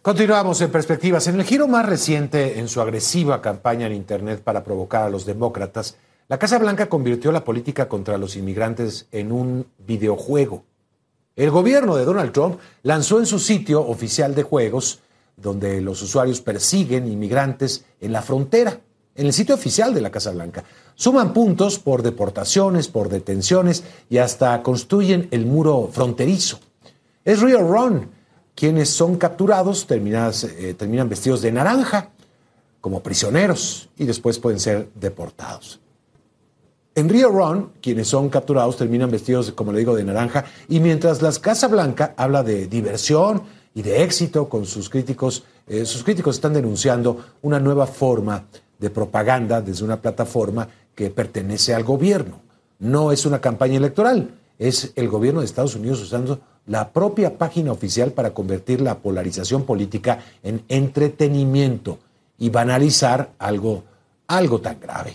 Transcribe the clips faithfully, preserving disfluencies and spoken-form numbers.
Continuamos en Perspectivas. En el giro más reciente en su agresiva campaña en Internet para provocar a los demócratas, la Casa Blanca convirtió la política contra los inmigrantes en un videojuego. El gobierno de Donald Trump lanzó en su sitio oficial de juegos, donde los usuarios persiguen inmigrantes en la frontera, en el sitio oficial de la Casa Blanca. Suman puntos por deportaciones, por detenciones y hasta construyen el muro fronterizo. Es Real Run. Quienes son capturados terminan, eh, terminan vestidos de naranja como prisioneros y después pueden ser deportados. En Rio Run, quienes son capturados terminan vestidos, como le digo, de naranja, y mientras la Casa Blanca habla de diversión y de éxito con sus críticos, eh, sus críticos están denunciando una nueva forma de propaganda desde una plataforma que pertenece al gobierno. No es una campaña electoral, es el gobierno de Estados Unidos usando la propia página oficial para convertir la polarización política en entretenimiento y banalizar algo, algo tan grave.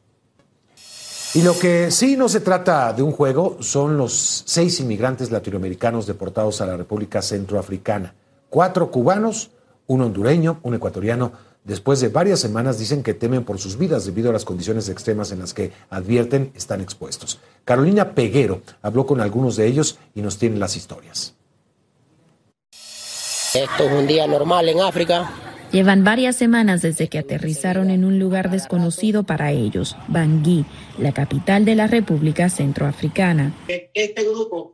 Y lo que sí no se trata de un juego son los seis inmigrantes latinoamericanos deportados a la República Centroafricana. Cuatro cubanos, un hondureño, un ecuatoriano. Después de varias semanas dicen que temen por sus vidas debido a las condiciones extremas en las que advierten están expuestos. Carolina Peguero habló con algunos de ellos y nos tiene las historias. Esto es un día normal en África. Llevan varias semanas desde que aterrizaron en un lugar desconocido para ellos, Bangui, la capital de la República Centroafricana. Este grupo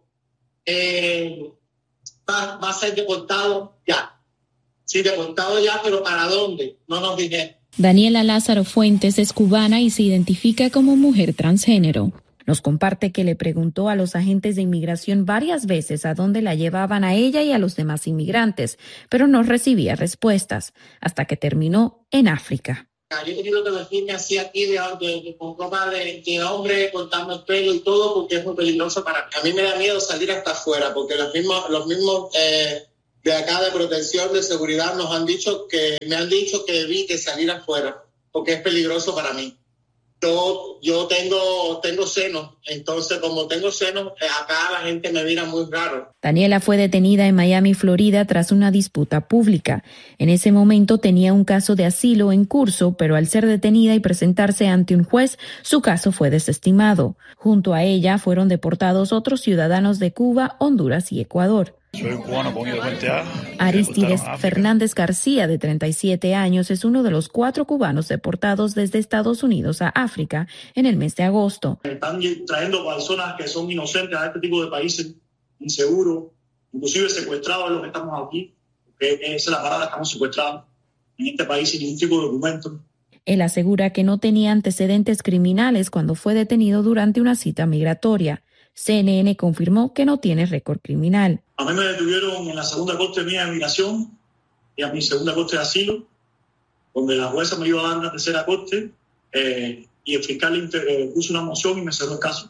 eh, va, va a ser deportado ya. Sí, deportado ya, pero ¿para dónde? No nos dijeron. Daniela Lázaro Fuentes es cubana y se identifica como mujer transgénero. Nos comparte que le preguntó a los agentes de inmigración varias veces a dónde la llevaban a ella y a los demás inmigrantes, pero no recibía respuestas, hasta que terminó en África. Yo he tenido que vestirme así aquí de, de, de, con ropa de, de hombre, cortarme el pelo y todo, porque es muy peligroso para mí. A mí me da miedo salir hasta afuera, porque los mismos, los mismos eh, de acá de protección, de seguridad, nos han dicho que, me han dicho que evite salir afuera, porque es peligroso para mí. Yo, yo tengo, tengo senos, entonces como tengo senos, acá la gente me mira muy raro. Daniela fue detenida en Miami, Florida, tras una disputa pública. En ese momento tenía un caso de asilo en curso, pero al ser detenida y presentarse ante un juez, su caso fue desestimado. Junto a ella fueron deportados otros ciudadanos de Cuba, Honduras y Ecuador. Soy un cubano con identidad. Aristides Fernández García, de treinta y siete años, es uno de los cuatro cubanos deportados desde Estados Unidos a África en el mes de agosto. Están trayendo personas que son inocentes a este tipo de países inseguros, inclusive secuestrados los que estamos aquí, porque esa es la parada, estamos secuestrados en este país sin ningún tipo de documento. Él asegura que no tenía antecedentes criminales cuando fue detenido durante una cita migratoria. C N N confirmó que no tiene récord criminal. A mí me detuvieron en la segunda corte mía de migración y a mi segunda corte de asilo, donde la jueza me iba a dar una tercera corte eh, y el fiscal eh, puso una moción y me cerró el caso.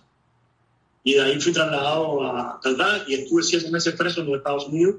Y de ahí fui trasladado a Caldas y estuve siete meses preso en los Estados Unidos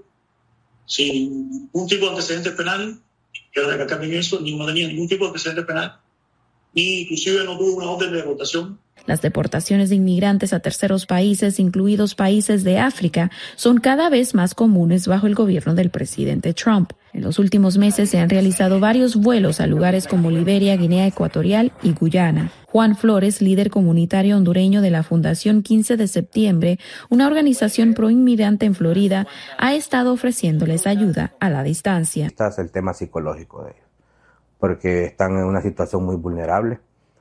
sin ningún tipo de antecedentes penales. Quiero recalcar bien eso, ni no tenía ningún tipo de antecedentes penales, ni inclusive no tuve una orden de deportación. Las deportaciones de inmigrantes a terceros países, incluidos países de África, son cada vez más comunes bajo el gobierno del presidente Trump. En los últimos meses se han realizado varios vuelos a lugares como Liberia, Guinea Ecuatorial y Guyana. Juan Flores, líder comunitario hondureño de la Fundación quince de septiembre, una organización pro-inmigrante en Florida, ha estado ofreciéndoles ayuda a la distancia. Este es el tema psicológico de ellos, porque están en una situación muy vulnerable.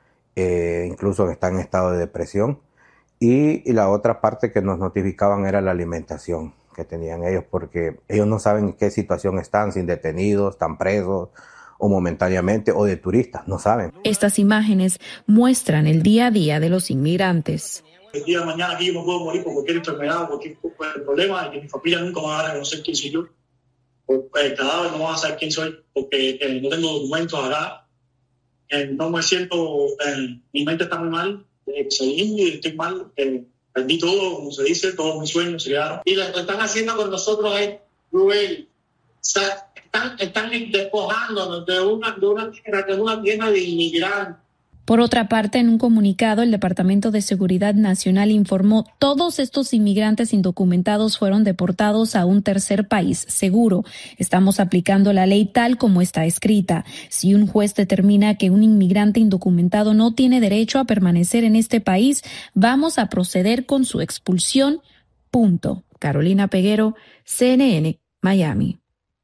Eh, incluso están en estado de depresión y, y la otra parte que nos notificaban era la alimentación que tenían ellos, porque ellos no saben en qué situación están, si detenidos, están presos o momentáneamente o de turistas, no saben. Estas imágenes muestran el día a día de los inmigrantes. El día de mañana aquí yo me puedo morir por cualquier enfermedad o cualquier problema y que mi familia nunca me va a reconocer quién soy yo. Por el cadáver no van a saber quién soy porque eh, no tengo documentos acá. Eh, no me siento, eh, mi mente está muy mal, eh, seguí, estoy mal, eh, perdí todo, como se dice, todos mis sueños se quedaron. Y lo que están haciendo con nosotros es cruel. O sea, están, están despojándonos de una, de una tierra, de una tierra de inmigrantes. Por otra parte, en un comunicado, el Departamento de Seguridad Nacional informó todos estos inmigrantes indocumentados fueron deportados a un tercer país seguro. Estamos aplicando la ley tal como está escrita. Si un juez determina que un inmigrante indocumentado no tiene derecho a permanecer en este país, vamos a proceder con su expulsión. Punto. Carolina Peguero, C N N, Miami.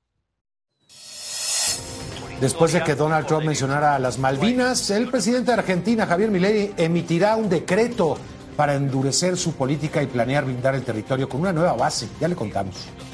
Después de que Donald Trump mencionara a las Malvinas, el presidente de Argentina, Javier Milei, emitirá un decreto para endurecer su política y planear blindar el territorio con una nueva base. Ya le contamos.